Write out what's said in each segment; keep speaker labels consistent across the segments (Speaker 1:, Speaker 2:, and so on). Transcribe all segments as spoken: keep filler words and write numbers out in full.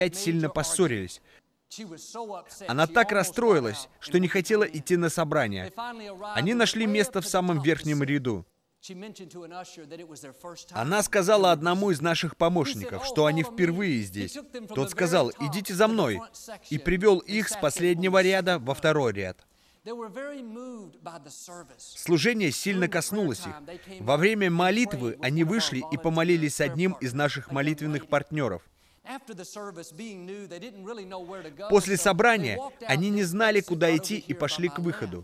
Speaker 1: опять сильно поссорились. Она так расстроилась, что не хотела идти на собрание. Они нашли место в самом верхнем ряду. Она сказала одному из наших помощников, что они впервые здесь. Тот сказал: «Идите за мной», и привел их с последнего ряда во второй ряд. Служение сильно коснулось их. Во время молитвы они вышли и помолились с одним из наших молитвенных партнеров. После собрания они не знали, куда идти, и пошли к выходу.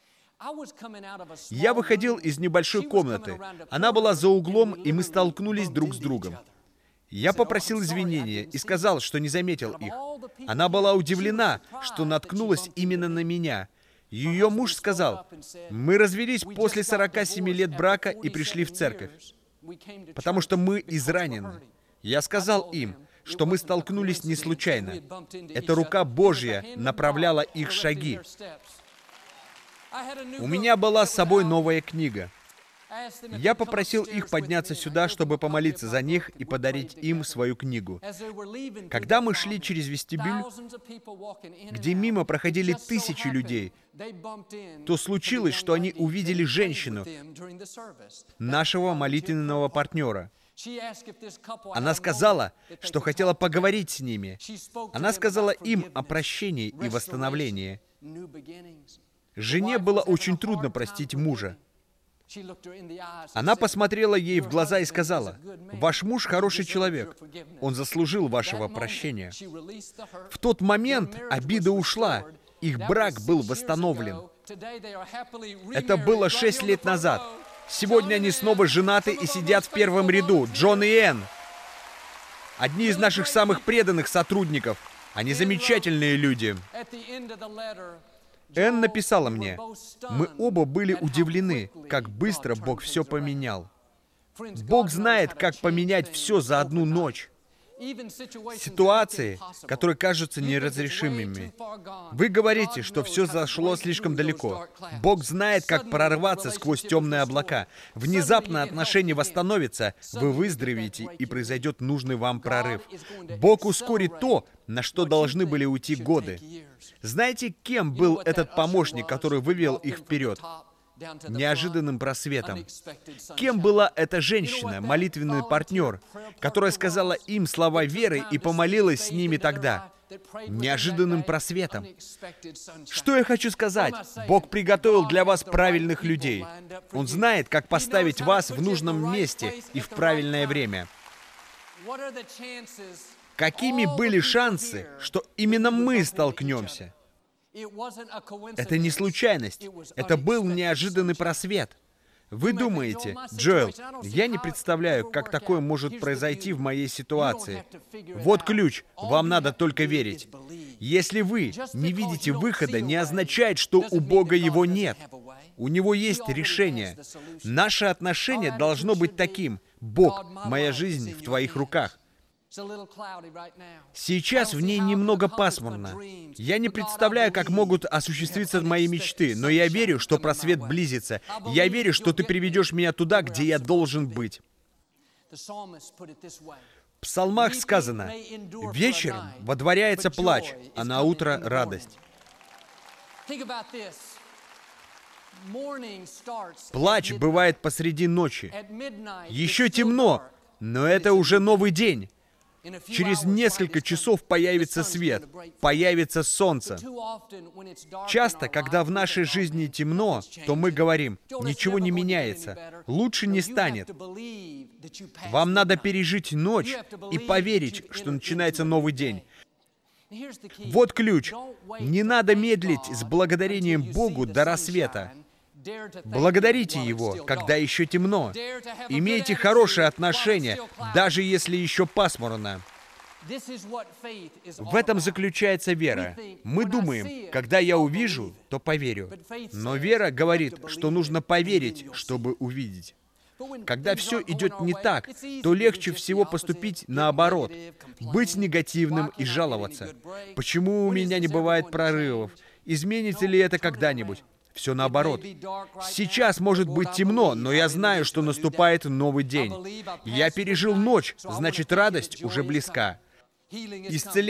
Speaker 1: Я выходил из небольшой комнаты. Она была за углом, и мы столкнулись друг с другом. Я попросил извинения и сказал, что не заметил их. Она была удивлена, что наткнулась именно на меня. Ее муж сказал: «Мы развелись после сорока семи лет брака и пришли в церковь, потому что мы изранены». Я сказал им, что мы столкнулись не случайно. Эта рука Божья направляла их шаги. У меня была с собой новая книга. Я попросил их подняться сюда, чтобы помолиться за них и подарить им свою книгу. Когда мы шли через вестибюль, где мимо проходили тысячи людей, то случилось, что они увидели женщину, нашего молитвенного партнера. Она сказала, что хотела поговорить с ними. Она сказала им о прощении и восстановлении. Жене было очень трудно простить мужа. Она посмотрела ей в глаза и сказала: «Ваш муж хороший человек. Он заслужил вашего прощения». В тот момент обида ушла. Их брак был восстановлен. Это было шесть лет назад. Сегодня они снова женаты и сидят в первом ряду. Джон и Энн. Одни из наших самых преданных сотрудников. Они замечательные люди. Энн написала мне: «Мы оба были удивлены, как быстро Бог все поменял. Бог знает, как поменять все за одну ночь. Ситуации, которые кажутся неразрешимыми. Вы говорите, что все зашло слишком далеко. Бог знает, как прорваться сквозь темные облака. Внезапно отношения восстановятся, вы выздоровеете, и произойдет нужный вам прорыв. Бог ускорит то, на что должны были уйти годы». Знаете, кем был этот помощник, который вывел их вперед? Неожиданным просветом. Кем была эта женщина, молитвенный партнер, которая сказала им слова веры и помолилась с ними тогда? Неожиданным просветом. Что я хочу сказать? Бог приготовил для вас правильных людей. Он знает, как поставить вас в нужном месте и в правильное время. Какими были шансы, что именно мы столкнемся? Это не случайность. Это был неожиданный просвет. Вы думаете: «Джоэл, я не представляю, как такое может произойти в моей ситуации». Вот ключ. Вам надо только верить. Если вы не видите выхода, не означает, что у Бога его нет. У Него есть решение. Наше отношение должно быть таким: «Бог, моя жизнь в Твоих руках». Сейчас в ней немного пасмурно. Я не представляю, как могут осуществиться мои мечты, но я верю, что просвет близится. Я верю, что Ты приведешь меня туда, где я должен быть. В псалмах сказано: «Вечером водворяется плач, а на утро радость». Плач бывает посреди ночи. Еще темно, но это уже новый день. Через несколько часов появится свет, появится солнце. Часто, когда в нашей жизни темно, то мы говорим: «Ничего не меняется, лучше не станет». Вам надо пережить ночь и поверить, что начинается новый день. Вот ключ. Не надо медлить с благодарением Богу до рассвета. Благодарите Его, когда еще темно. Имейте хорошие отношения, даже если еще пасмурно. В этом заключается вера. Мы думаем: когда я увижу, то поверю. Но вера говорит, что нужно поверить, чтобы увидеть. Когда все идет не так, то легче всего поступить наоборот, быть негативным и жаловаться. Почему у меня не бывает прорывов? Изменится ли это когда-нибудь? Все наоборот. Сейчас может быть темно, но я знаю, что наступает новый день. Я пережил ночь, значит, радость уже близка. Исцеление